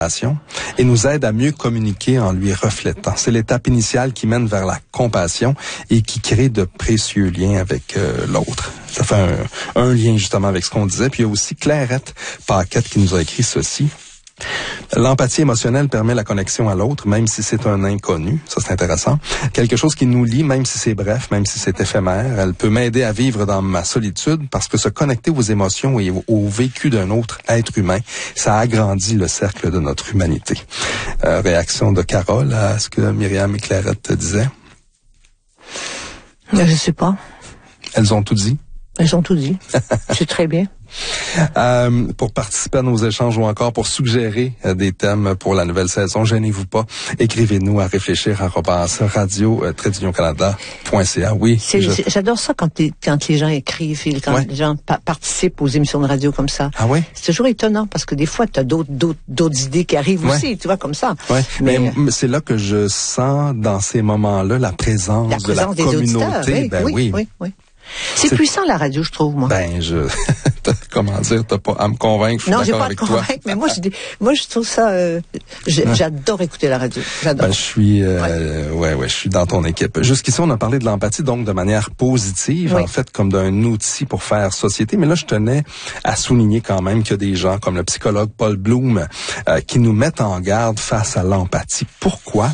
et nous aide à mieux communiquer en lui reflétant. C'est l'étape initiale qui mène vers la compassion et qui crée de précieux liens avec l'autre. Ça fait un lien justement avec ce qu'on disait. Puis il y a aussi Clairette Paquette qui nous a écrit ceci. L'empathie émotionnelle permet la connexion à l'autre, même si c'est un inconnu. Ça, c'est intéressant. Quelque chose qui nous lie, même si c'est bref, même si c'est éphémère. Elle peut m'aider à vivre dans ma solitude parce que se connecter aux émotions et au vécu d'un autre être humain, ça agrandit le cercle de notre humanité. Réaction de Carole à ce que Myriam et Clarette te disaient? Je sais pas. Elles ont tout dit? Elles ont tout dit. C'est très bien. Pour participer à nos échanges ou encore pour suggérer des thèmes pour la nouvelle saison, gênez-vous pas. Écrivez-nous à réfléchir@radio-canada.ca. Oui. J'adore ça quand les gens écrivent, quand les gens participent aux émissions de radio comme ça. Ah oui? C'est toujours étonnant parce que des fois, tu as d'autres idées qui arrivent aussi, tu vois, comme ça. Ouais. Mais c'est là que je sens dans ces moments-là la présence de la communauté. Oui. C'est puissant, la radio, je trouve, moi. Comment dire, t'as pas à me convaincre, je suis d'accord avec toi. Non, j'ai pas à te convaincre, mais moi, je trouve ça, j'adore écouter la radio. J'adore. Je suis dans ton équipe. Jusqu'ici, on a parlé de l'empathie, donc, de manière positive, en fait, comme d'un outil pour faire société. Mais là, je tenais à souligner quand même qu'il y a des gens, comme le psychologue Paul Bloom, qui nous mettent en garde face à l'empathie. Pourquoi?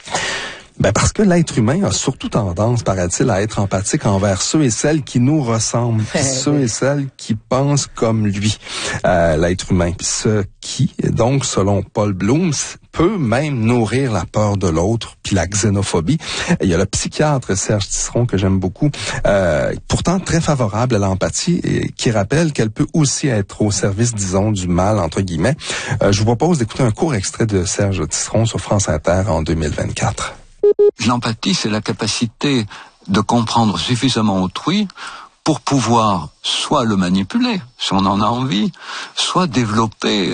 Parce que l'être humain a surtout tendance, paraît-il, à être empathique envers ceux et celles qui nous ressemblent, ceux et celles qui pensent comme lui, l'être humain. Puis ce qui, donc, selon Paul Bloom, peut même nourrir la peur de l'autre, puis la xénophobie. Il y a le psychiatre Serge Tisseron, que j'aime beaucoup, pourtant très favorable à l'empathie, et qui rappelle qu'elle peut aussi être au service, disons, du mal, entre guillemets. Je vous propose d'écouter un court extrait de Serge Tisseron sur France Inter en 2024. L'empathie, c'est la capacité de comprendre suffisamment autrui pour pouvoir soit le manipuler, si on en a envie, soit développer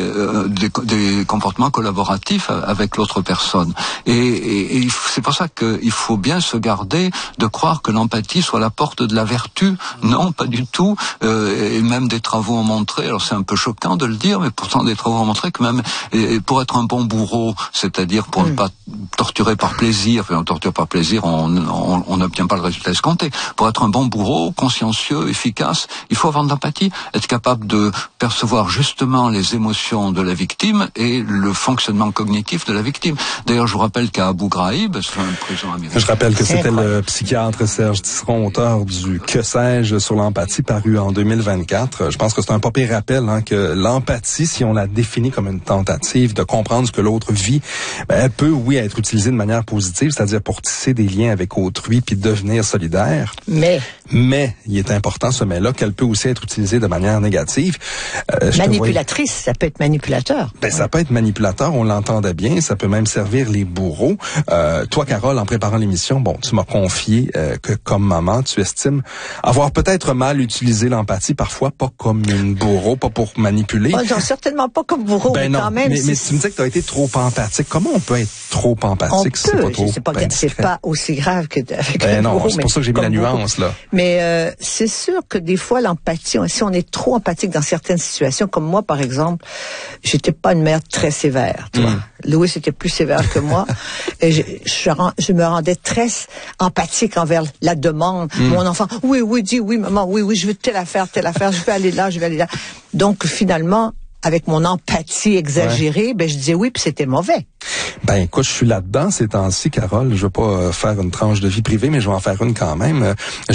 des comportements collaboratifs avec l'autre personne. Et c'est pour ça qu'il faut bien se garder de croire que l'empathie soit la porte de la vertu. Non, pas du tout. Et même des travaux ont montré, alors c'est un peu choquant de le dire, mais pourtant des travaux ont montré que même pour être un bon bourreau, c'est-à-dire pour ne pas torturer par plaisir, on torture par plaisir, on n'obtient pas le résultat escompté. Pour être un bon bourreau, consciencieux, efficace, il faut avoir de l'empathie, être capable de percevoir justement les émotions de la victime et le fonctionnement cognitif de la victime. D'ailleurs, je vous rappelle qu'à Abu Ghraib, c'est une prison américaine. Je rappelle que c'était le psychiatre Serge Tisseron, auteur du Que sais-je sur l'empathie, paru en 2024. Je pense que c'est un pas pire rappel que l'empathie, si on la définit comme une tentative de comprendre ce que l'autre vit, elle peut, oui, être utilisée de manière positive, c'est-à-dire pour tisser des liens avec autrui puis devenir solidaire. Mais il est important, ce mais-là, qu'elle peut aussi être utilisée de manière négative. Manipulatrice, ça peut être manipulateur. Ça peut être manipulateur, on l'entendait bien, ça peut même servir les bourreaux. Toi, Carole, en préparant l'émission, tu m'as confié que comme maman, tu estimes avoir peut-être mal utilisé l'empathie, parfois pas comme une bourreau, pas pour manipuler. Non, certainement pas comme bourreau, mais quand même. Mais tu me dis que tu as été trop empathique. Comment on peut être trop empathique si c'est pas trop? C'est pas aussi grave qu'avec un bourreau. Non, c'est pour ça que j'ai mis la nuance, là. Mais c'est sûr que des fois, l'empathie, si on est trop empathique dans certaines situations, comme moi, par exemple, j'étais pas une mère très sévère, tu vois. Louis était plus sévère que moi. Et je me rendais très empathique envers la demande. Mon enfant, oui, maman, oui, je veux telle affaire, je vais aller là. Donc, finalement, avec mon empathie exagérée, je disais oui, puis c'était mauvais. Écoute, je suis là-dedans ces temps-ci, Carole. Je veux pas faire une tranche de vie privée, mais je vais en faire une quand même.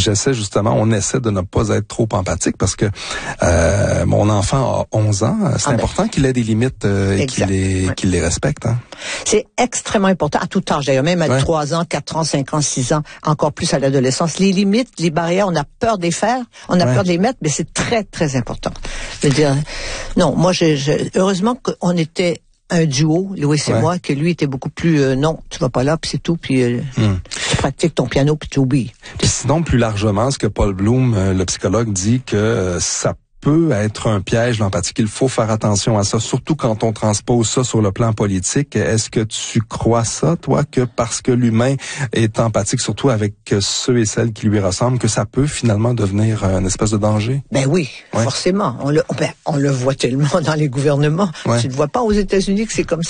On essaie de ne pas être trop empathique parce que mon enfant a 11 ans. C'est important qu'il ait des limites et qu'il les respecte. Hein. C'est extrêmement important à tout âge, d'ailleurs, même à 3 ans, 4 ans, 5 ans, 6 ans, encore plus à l'adolescence. Les limites, les barrières, on a peur de les faire, on a peur de les mettre, mais c'est très, très important. Je veux dire, non, moi, heureusement qu'on était un duo, Louis et moi, que lui était beaucoup plus non, tu vas pas là, puis c'est tout, puis tu pratiques ton piano, puis tu oublies. Puis sinon, plus largement, ce que Paul Bloom, le psychologue, dit que ça peut être un piège, l'empathie, qu'il faut faire attention à ça, surtout quand on transpose ça sur le plan politique. Est-ce que tu crois ça, toi, que parce que l'humain est empathique, surtout avec ceux et celles qui lui ressemblent, que ça peut finalement devenir une espèce de danger? Oui, forcément. On le voit tellement dans les gouvernements. Tu ne vois pas aux États-Unis que c'est comme ça.